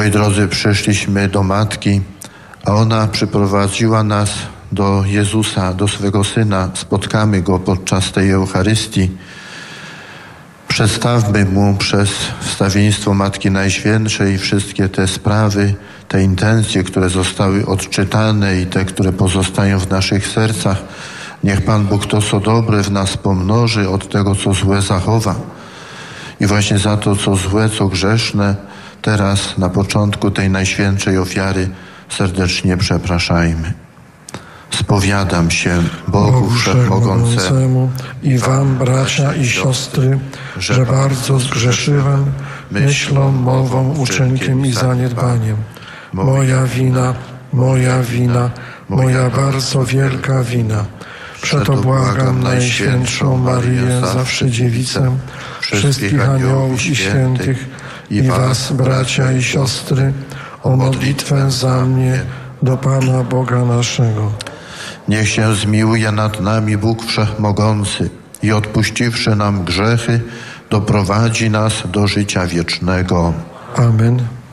Moi drodzy, przyszliśmy do Matki, a ona przyprowadziła nas do Jezusa, do swego Syna. Spotkamy Go podczas tej Eucharystii. Przedstawmy Mu przez wstawiennictwo Matki Najświętszej wszystkie te sprawy, te intencje, które zostały odczytane i te, które pozostają w naszych sercach. Niech Pan Bóg to, co dobre w nas pomnoży, od tego, co złe zachowa. I właśnie za to, co złe, co grzeszne, teraz na początku tej Najświętszej ofiary serdecznie przepraszajmy. Spowiadam się Bogu Wszechmogącemu i wam, bracia i siostry, że bardzo zgrzeszyłem myślą, mową, uczynkiem i zaniedbaniem. Moja wina, moja bardzo wielka wina. Przeto błagam Najświętszą Maryję, zawsze Dziewicę, wszystkich aniołów i świętych i was, bracia i siostry, o modlitwę za mnie do Pana Boga naszego. Niech się zmiłuje nad nami Bóg Wszechmogący i odpuściwszy nam grzechy, doprowadzi nas do życia wiecznego. Amen.